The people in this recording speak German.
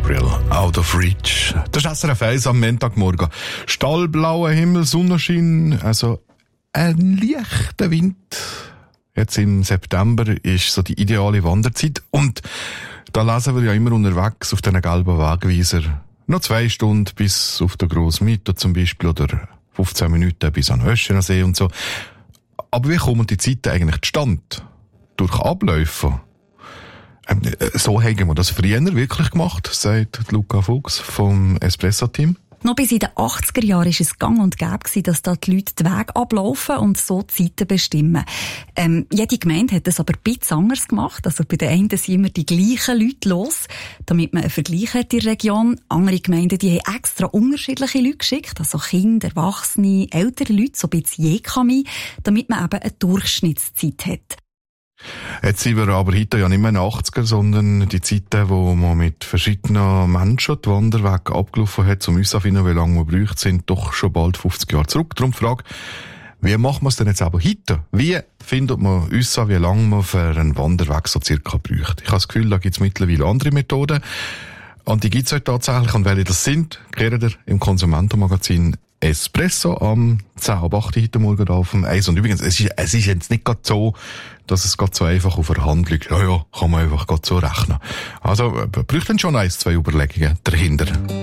Gabriel, Out of Reach. Das ist SRF 1 am Montagmorgen. Stahlblauer Himmel, Sonnenschein, also ein leichter Wind. Jetzt im September ist so die ideale Wanderzeit. Und da lesen wir ja immer unterwegs auf diesen gelben Wegweiser noch 2 Stunden bis auf den Grossmieter zum Beispiel oder 15 Minuten bis an Höschener See und so. Aber wie kommen die Zeiten eigentlich zustande? Durch Abläufe. So haben wir das früher wirklich gemacht, sagt Luca Fuchs vom Espresso-Team. Noch bis in den 80er Jahren war es gang und gäbe, dass da die Leute den Weg ablaufen und so die Zeiten bestimmen. Jede Gemeinde hat das aber ein bisschen anders gemacht. Also bei den einen sind immer die gleichen Leute los, damit man einen Vergleich hat in der Region. Andere Gemeinden, die haben extra unterschiedliche Leute geschickt, also Kinder, Erwachsene, ältere Leute, so ein bisschen Jekami, damit man eben eine Durchschnittszeit hat. Jetzt sind wir aber heute ja nicht mehr in den 80er, sondern die Zeiten, wo man mit verschiedenen Menschen die Wanderwege abgelaufen hat, um uns zu finden, wie lange wir braucht, sind doch schon bald 50 Jahre zurück. Darum die Frage, wie macht man es denn jetzt aber heute? Wie findet man uns an, wie lange man für einen Wanderweg so circa braucht? Ich habe das Gefühl, da gibt es mittlerweile andere Methoden. Und die gibt es heute tatsächlich. Und welche das sind, klärt ihr im Konsumentenmagazin Espresso am 10:08 heute Morgen auf dem Eis. Und übrigens, es ist jetzt nicht gerade so, dass es gerade so einfach auf einer Handlung, ja, kann man einfach gerade so rechnen. Also, braucht dann schon 1, 2 Überlegungen dahinter.